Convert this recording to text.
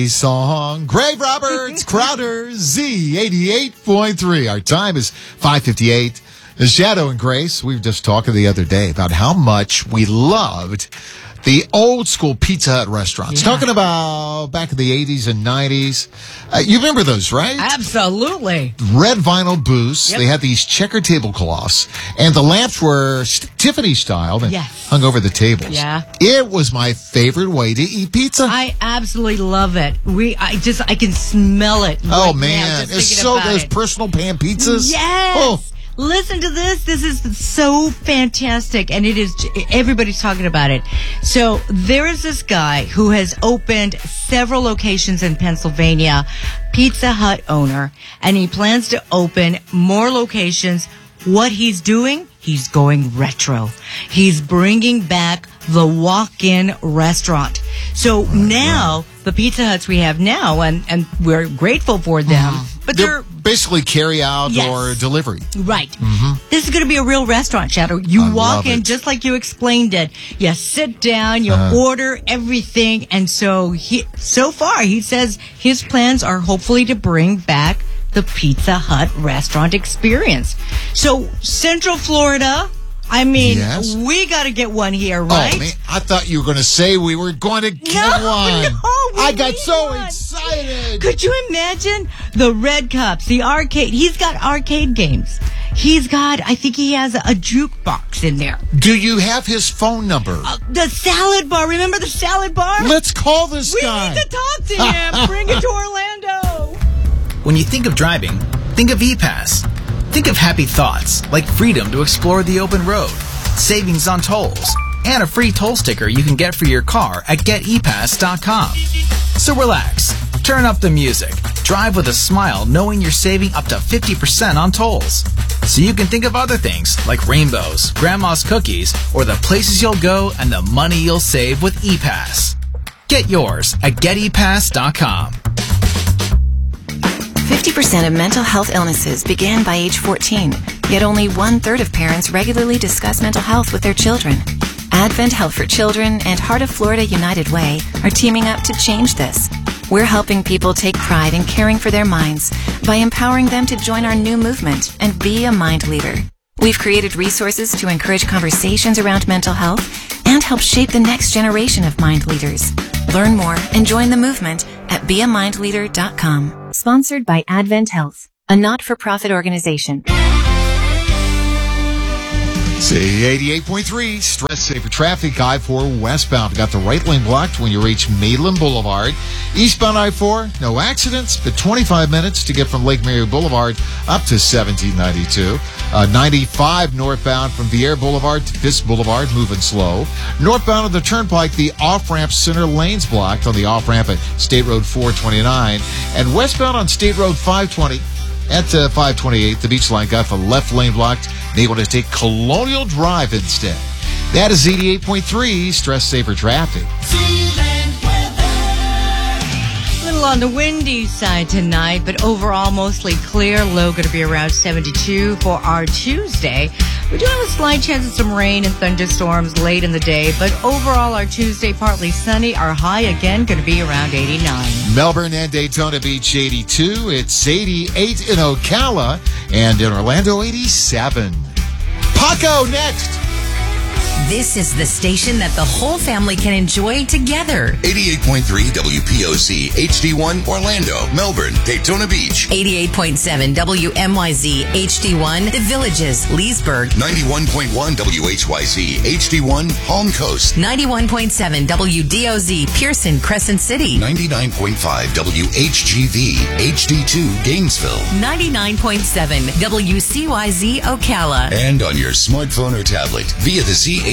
Song. Grave Roberts, Crowder, Z88.3. Our time is 5:58. Shadow and Grace, we were just talking the other day about how much we loved the old school Pizza Hut restaurants. Talking about back in the 80s and 90s. You remember those, right? Absolutely. Red vinyl booths. Yep. They had these checker tablecloths, and the lamps were Tiffany styled and hung over the tables. Yeah. It was my favorite way to eat pizza. I absolutely love it. I can smell it. Oh, man. It's so those personal pan pizzas. Yes. Oh. Listen to this. This is so fantastic. And everybody's talking about it. So there is this guy who has opened several locations in Pennsylvania, Pizza Hut owner, and he plans to open more locations. What he's doing, he's going retro. He's bringing back the walk-in restaurant. So now, the Pizza Huts we have now, and we're grateful for them, but they're basically carry out or delivery. Right. Mm-hmm. This is going to be a real restaurant, Shadow. You walk in just like you explained it. You sit down, you order everything, and so far he says his plans are hopefully to bring back the Pizza Hut restaurant experience. So Central Florida, I mean, we got to get one here, right? Oh, man, I thought you were going to say we were going to get one. No, I got so excited. Could you imagine the red cups, the arcade? He's got arcade games. I think he has a jukebox in there. Do you have his phone number? The salad bar. Remember the salad bar? Let's call this guy. We need to talk to him. Bring it to Orlando. When you think of driving, think of ePass. Think of happy thoughts, like freedom to explore the open road, savings on tolls, and a free toll sticker you can get for your car at GetEPass.com. So relax, turn up the music, drive with a smile knowing you're saving up to 50% on tolls. So you can think of other things like rainbows, grandma's cookies, or the places you'll go and the money you'll save with ePass. Get yours at GetEPass.com. 50% of mental health illnesses begin by age 14, yet only 1/3 of parents regularly discuss mental health with their children. Advent Health for Children and Heart of Florida United Way are teaming up to change this. We're helping people take pride in caring for their minds by empowering them to join our new movement and be a mind leader. We've created resources to encourage conversations around mental health and help shape the next generation of mind leaders. Learn more and join the movement at beamindleader.com. Sponsored by Advent Health, a not-for-profit organization. See, 88.3, stress safer traffic, I-4 westbound. Got the right lane blocked when you reach Mainland Boulevard. Eastbound I-4, no accidents, but 25 minutes to get from Lake Mary Boulevard up to 1792. 95 northbound from Vieira Boulevard to Fisk Boulevard, moving slow. Northbound on the Turnpike, the off-ramp center lanes blocked on the off-ramp at State Road 429. And westbound on State Road 520 at 528, the beach line got the left lane blocked. They want to take Colonial Drive instead. That is 88.3, stress safer traffic. A little on the windy side tonight, but overall mostly clear. Low going to be around 72 for our Tuesday. We do have a slight chance of some rain and thunderstorms late in the day, but overall our Tuesday partly sunny. Our high again going to be around 89. Melbourne and Daytona Beach 82. It's 88 in Ocala, and in Orlando 87. Paco next. This is the station that the whole family can enjoy together. 88.3 WPOC HD1 Orlando, Melbourne, Daytona Beach. 88.7 WMYZ HD1 The Villages, Leesburg. 91.1 WHYZ HD1 Palm Coast. 91.7 WDOZ Pearson, Crescent City. 99.5 WHGV HD2 Gainesville. 99.7 WCYZ Ocala. And on your smartphone or tablet via the Z